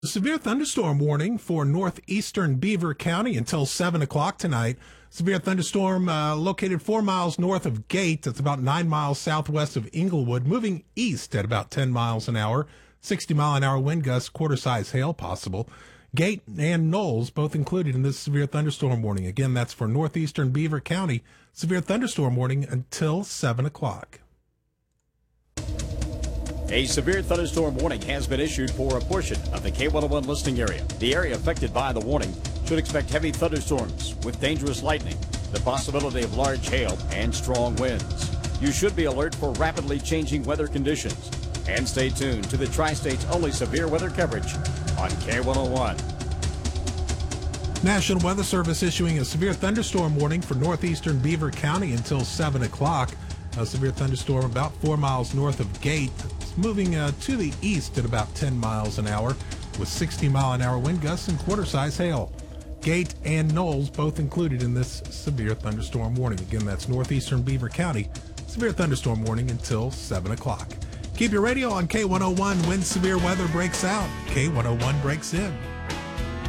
Severe thunderstorm warning for northeastern Beaver County until 7 o'clock tonight. Severe thunderstorm located 4 miles north of Gate. That's about 9 miles southwest of Inglewood, moving east at about 10 miles an hour. 60-mile-an-hour wind gusts, quarter-size hail possible. Gate and Knowles both included in this severe thunderstorm warning. Again, that's for northeastern Beaver County. Severe thunderstorm warning until 7 o'clock. A severe thunderstorm warning has been issued for a portion of the K101 listening area. The area affected by the warning should expect heavy thunderstorms with dangerous lightning, the possibility of large hail, and strong winds. You should be alert for rapidly changing weather conditions. And stay tuned to the Tri-State's only severe weather coverage on K101. National Weather Service issuing a severe thunderstorm warning for northeastern Beaver County until 7 o'clock. A severe thunderstorm about 4 miles north of Gate. It's moving to the east at about 10 miles an hour with 60-mile-an-hour wind gusts and quarter-size hail. Gate and Knowles both included in this severe thunderstorm warning. Again, that's northeastern Beaver County. Severe thunderstorm warning until 7 o'clock. Keep your radio on K101 when severe weather breaks out. K101 breaks in.